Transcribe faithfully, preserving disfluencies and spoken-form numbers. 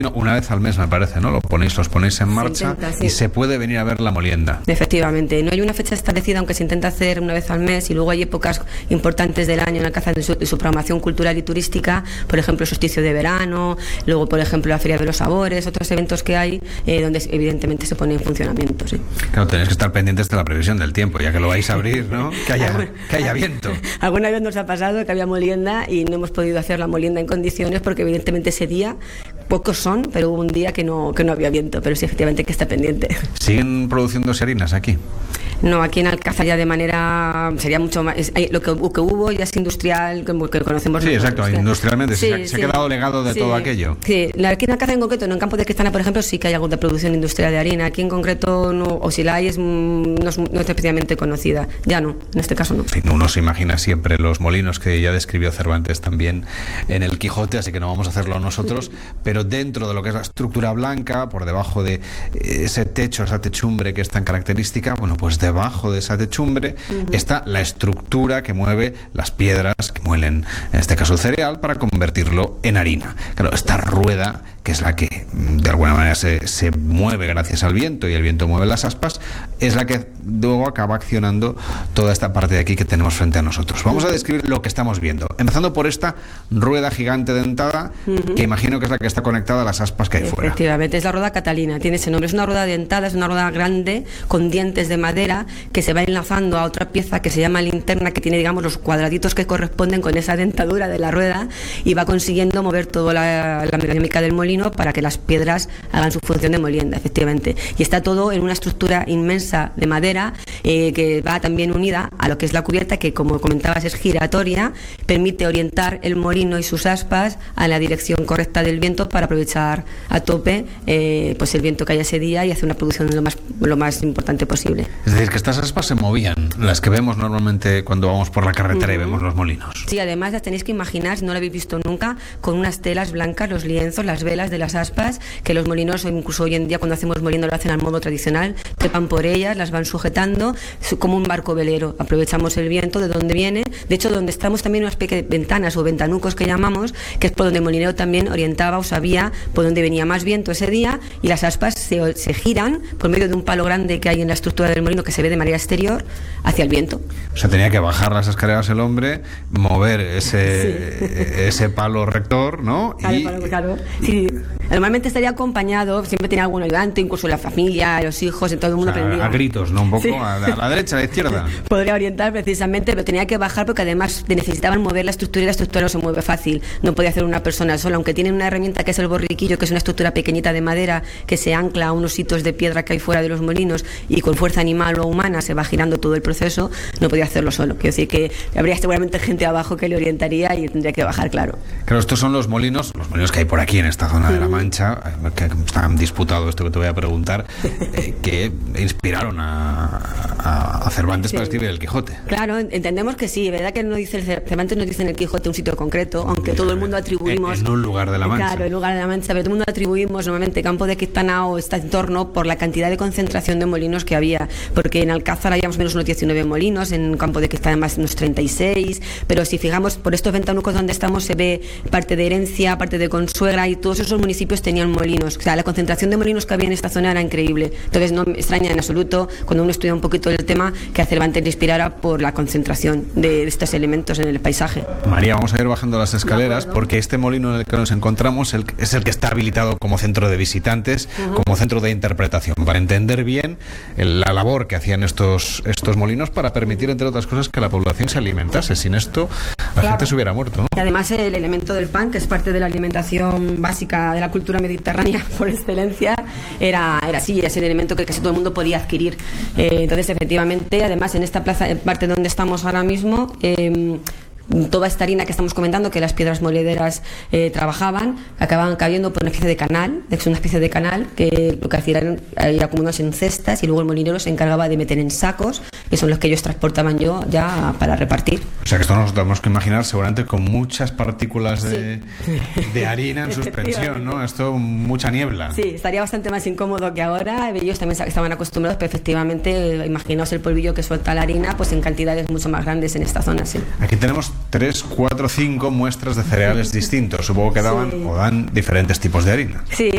una vez al mes, me parece, ¿no? Lo ponéis, los ponéis en marcha intenta, sí. Y se puede venir a ver la molienda. Efectivamente, no hay una fecha establecida, aunque se intenta hacer una vez al mes, y luego hay épocas importantes del año en Alcázar de su, de su programación cultural y turística, por ejemplo, el solsticio de verano, luego, por ejemplo, la Feria de los Sabores, otros eventos que hay, eh, donde evidentemente se pone en funcionamiento, sí. Claro, tenéis que estar pendientes de la previsión del tiempo, ya que lo vais a abrir, ¿no? Que haya, que haya viento. Alguna vez nos ha pasado que había molienda y no hemos podido hacer la molienda en condiciones porque evidentemente ese día pocos son, pero hubo un día que no, que no había viento, pero sí, efectivamente, que está pendiente. ¿Siguen produciéndose harinas aquí? No, aquí en Alcázar ya de manera... sería mucho más... Es, lo, que, lo que hubo ya es industrial, que, que conocemos... Sí, exacto, industrialmente. Sí, se, sí, se ha quedado legado de sí, todo aquello. Sí, aquí en Alcázar en concreto, no, en Campo de Cristana, por ejemplo, sí que hay alguna producción industrial de harina. Aquí en concreto, no, o si la hay, es, no, es, no es especialmente conocida. Ya no, en este caso no. En fin, uno se imagina siempre los molinos que ya describió Cervantes también en el Quijote, así que no vamos a hacerlo nosotros, pero dentro de lo que es la estructura blanca, por debajo de ese techo, esa techumbre que es tan característica, bueno, pues debajo de esa techumbre uh-huh. está la estructura que mueve las piedras que muelen, en este caso el cereal, para convertirlo en harina. Claro, esta rueda, que es la que de alguna manera se, se mueve gracias al viento, y el viento mueve las aspas, es la que luego acaba accionando toda esta parte de aquí que tenemos frente a nosotros. Vamos a describir lo que estamos viendo, empezando por esta rueda gigante dentada, uh-huh. que imagino que es la que está conectada a las aspas que hay fuera. Efectivamente, es la rueda Catalina, tiene ese nombre. Es una rueda dentada, es una rueda grande con dientes de madera que se va enlazando a otra pieza que se llama linterna, que tiene, digamos, los cuadraditos que corresponden con esa dentadura de la rueda, y va consiguiendo mover toda la, la mecánica del molino para que las piedras hagan su función de molienda, efectivamente. Y está todo en una estructura inmensa de madera eh, que va también unida a lo que es la cubierta, que, como comentabas, es giratoria, permite orientar el molino y sus aspas a la dirección correcta del viento para aprovechar a tope eh, pues el viento que haya ese día y hacer una producción lo más, lo más importante posible. Es decir, que estas aspas se movían, las que vemos normalmente cuando vamos por la carretera uh-huh. y vemos los molinos. Sí, además las tenéis que imaginar, si no lo habéis visto nunca, con unas telas blancas, los lienzos, las velas de las aspas, que los molinos, incluso hoy en día cuando hacemos moliendo, lo hacen al modo tradicional, trepan por ellas, las van sujetando como un barco velero. Aprovechamos el viento de donde viene. De hecho, donde estamos también unas pequeñas ventanas o ventanucos que llamamos, que es por donde el molinero también orientaba o sabía por dónde venía más viento ese día, y las aspas se, se giran por medio de un palo grande que hay en la estructura del molino, que se ve de manera exterior hacia el viento. O sea, tenía que bajar las escaleras el hombre, mover ese, sí. ese palo rector, ¿no? Claro, y... claro, claro. Sí. Normalmente estaría acompañado, siempre tenía algún ayudante, incluso la familia, los hijos, todo el mundo o sea, aprendía. A gritos, ¿no? Un poco sí. a, la, a la derecha, a la izquierda. Podría orientar precisamente, pero tenía que bajar porque además necesitaban mover la estructura, y la estructura no se mueve fácil. No podía hacer una persona sola, aunque tienen una herramienta que es el borriquillo, que es una estructura pequeñita de madera que se ancla a unos hitos de piedra que hay fuera de los molinos, y con fuerza animal o humana se va girando todo el proceso. No podía hacerlo solo. Quiero decir que habría seguramente gente abajo que le orientaría y tendría que bajar, claro. Claro, estos son los molinos, los molinos que hay por aquí en esta zona de la Mancha, que están disputados, esto que te voy a preguntar, eh, que inspiraron a, a, a Cervantes sí. para escribir el Quijote. Claro, entendemos que sí, verdad que no dice Cervantes no dice en el Quijote un sitio concreto, aunque todo el mundo atribuimos en, en un lugar de la Mancha. Claro, en un lugar de la Mancha, pero todo el mundo atribuimos normalmente Campo de Cristana o este entorno por la cantidad de concentración de molinos que había, porque en Alcázar había más o menos unos diecinueve molinos, en Campo de Cristana más unos treinta y seis, pero si fijamos por estos ventanucos donde estamos se ve parte de Herencia, parte de Consuegra, y todos esos municipios tenían molinos. O sea, la concentración de molinos que había en esta zona era increíble. Entonces no me extraña en absoluto, cuando uno estudia un poquito el tema, que a Cervantes le inspirara por la concentración de estos elementos en el paisaje. María, vamos a ir bajando las escaleras porque este molino en el que nos encontramos el, es el que está habilitado como centro de visitantes, uh-huh. como centro de interpretación, para entender bien el, la labor que hacían estos, estos molinos para permitir, entre otras cosas, que la población se alimentase. Sin esto, la claro. gente se hubiera muerto, ¿no? Y además el elemento del pan, que es parte de la alimentación básica de la cultura mediterránea por excelencia, era, era así, es el elemento que casi todo el mundo podía adquirir. Eh, entonces, efectivamente, además en esta plaza, en parte donde estamos ahora mismo, eh, toda esta harina que estamos comentando, que las piedras molederas eh, trabajaban, acababan cayendo por una especie de canal, es una especie de canal que lo que hacían era ir acumulándose en cestas, y luego el molinero se encargaba de meter en sacos, que son los que ellos transportaban yo ya para repartir. O sea que esto nos tenemos que imaginar seguramente con muchas partículas de, sí. de harina en suspensión, ¿no? Esto, mucha niebla. Sí, estaría bastante más incómodo que ahora. Ellos también estaban acostumbrados, pero efectivamente, imaginaos el polvillo que suelta la harina, pues en cantidades mucho más grandes en esta zona, sí. Aquí tenemos tres, cuatro, cinco muestras de cereales distintos. Supongo que daban sí. o dan diferentes tipos de harina. Sí,